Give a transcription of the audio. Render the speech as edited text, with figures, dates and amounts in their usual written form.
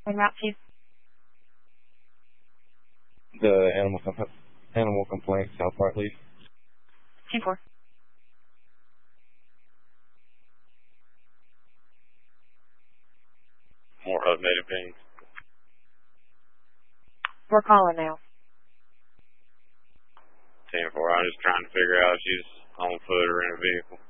En route to? The animal complaint, South Park Leaf. 2-4. More updated pings. We're calling now. 10-4. I'm just trying to figure out if she's on foot or in a vehicle.